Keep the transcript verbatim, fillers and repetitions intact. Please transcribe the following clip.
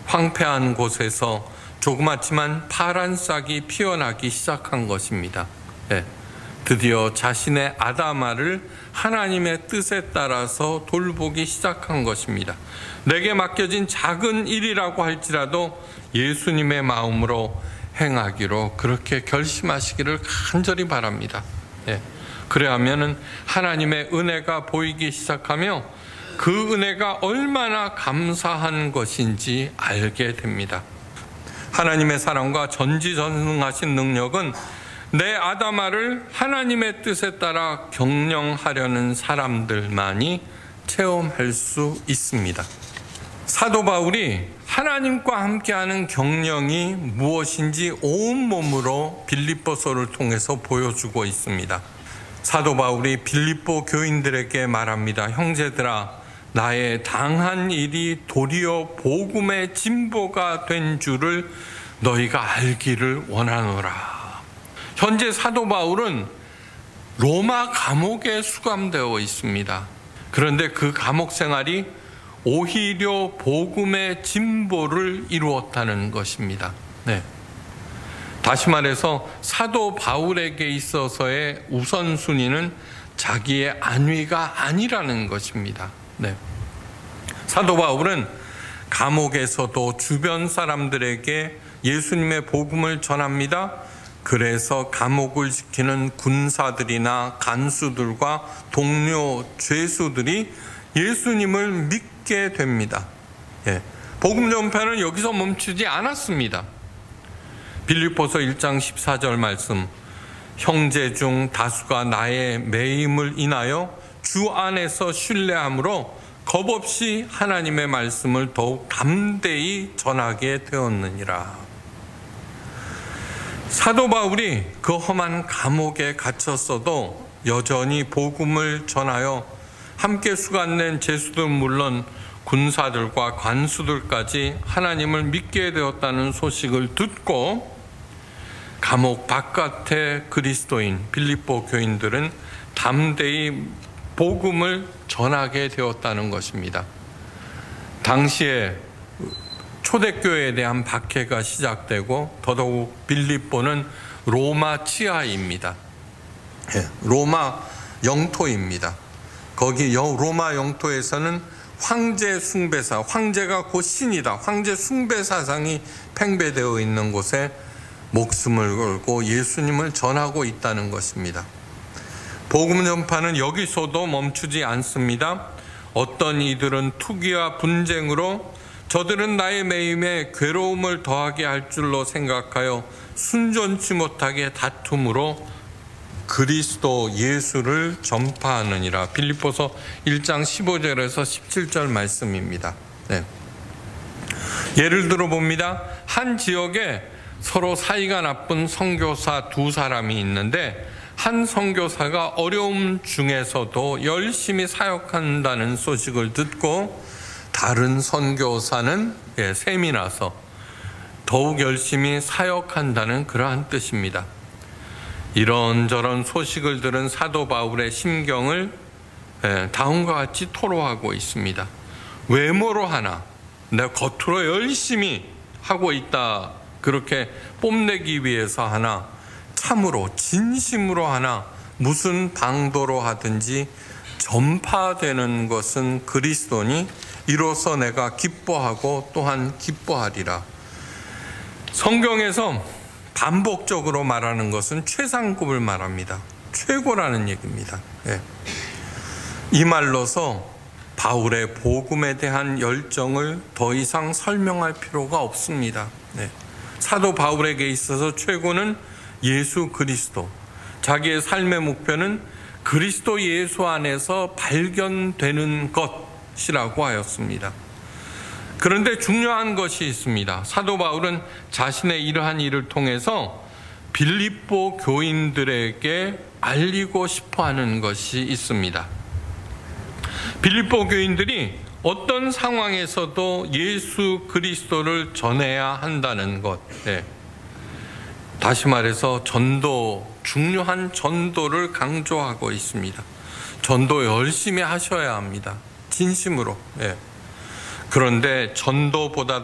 황폐한 곳에서 조그맣지만 파란 싹이 피어나기 시작한 것입니다. 네. 드디어 자신의 아담아를 하나님의 뜻에 따라서 돌보기 시작한 것입니다. 내게 맡겨진 작은 일이라고 할지라도 예수님의 마음으로 행하기로 그렇게 결심하시기를 간절히 바랍니다. 예. 그래야면 하나님의 은혜가 보이기 시작하며 그 은혜가 얼마나 감사한 것인지 알게 됩니다. 하나님의 사랑과 전지전능하신 능력은 내 아담아를 하나님의 뜻에 따라 경영하려는 사람들만이 체험할 수 있습니다. 사도 바울이 하나님과 함께하는 경영이 무엇인지 온몸으로 빌립보서를 통해서 보여주고 있습니다. 사도 바울이 빌립보 교인들에게 말합니다. 형제들아, 나의 당한 일이 도리어 복음의 진보가 된 줄을 너희가 알기를 원하노라. 현재 사도 바울은 로마 감옥에 수감되어 있습니다. 그런데 그 감옥 생활이 오히려 복음의 진보를 이루었다는 것입니다. 네. 다시 말해서 사도 바울에게 있어서의 우선순위는 자기의 안위가 아니라는 것입니다. 네. 사도 바울은 감옥에서도 주변 사람들에게 예수님의 복음을 전합니다. 그래서 감옥을 지키는 군사들이나 간수들과 동료 죄수들이 예수님을 믿게 됩니다. 예. 복음 전파는 여기서 멈추지 않았습니다. 빌립보서 일 장 십사 절 말씀, 형제 중 다수가 나의 매임을 인하여 주 안에서 신뢰함으로 겁없이 하나님의 말씀을 더욱 담대히 전하게 되었느니라. 사도 바울이 그 험한 감옥에 갇혔어도 여전히 복음을 전하여 함께 수감된 죄수들 물론 군사들과 관수들까지 하나님을 믿게 되었다는 소식을 듣고 감옥 바깥의 그리스도인 빌립보 교인들은 담대히 복음을 전하게 되었다는 것입니다. 당시에 초대교회에 대한 박해가 시작되고 더더욱 빌립보는 로마 치하입니다. 로마 영토입니다. 거기 로마 영토에서는 황제 숭배사, 황제가 곧 신이다, 황제 숭배 사상이 팽배되어 있는 곳에 목숨을 걸고 예수님을 전하고 있다는 것입니다. 복음 전파는 여기서도 멈추지 않습니다. 어떤 이들은 투기와 분쟁으로 저들은 나의 매임에 괴로움을 더하게 할 줄로 생각하여 순전치 못하게 다툼으로 그리스도 예수를 전파하느니라. 빌립보서 일 장 십오 절에서 십칠 절 말씀입니다. 네. 예를 들어 봅니다. 한 지역에 서로 사이가 나쁜 선교사 두 사람이 있는데 한 선교사가 어려움 중에서도 열심히 사역한다는 소식을 듣고 다른 선교사는 셈이 나서 더욱 열심히 사역한다는 그러한 뜻입니다. 이런저런 소식을 들은 사도 바울의 심경을 다음과 같이 토로하고 있습니다. 외모로 하나, 내가 겉으로 열심히 하고 있다, 그렇게 뽐내기 위해서 하나, 참으로 진심으로 하나, 무슨 방도로 하든지 전파되는 것은 그리스도니 이로써 내가 기뻐하고 또한 기뻐하리라. 성경에서 반복적으로 말하는 것은 최상급을 말합니다. 최고라는 얘기입니다. 예. 이 말로서 바울의 복음에 대한 열정을 더 이상 설명할 필요가 없습니다. 네. 사도 바울에게 있어서 최고는 예수 그리스도, 자기의 삶의 목표는 그리스도 예수 안에서 발견되는 것이라고 하였습니다. 그런데 중요한 것이 있습니다. 사도 바울은 자신의 이러한 일을 통해서 빌립보 교인들에게 알리고 싶어하는 것이 있습니다. 빌립보 교인들이 어떤 상황에서도 예수 그리스도를 전해야 한다는 것. 네. 다시 말해서 전도, 중요한 전도를 강조하고 있습니다. 전도 열심히 하셔야 합니다. 진심으로. 네. 그런데 전도보다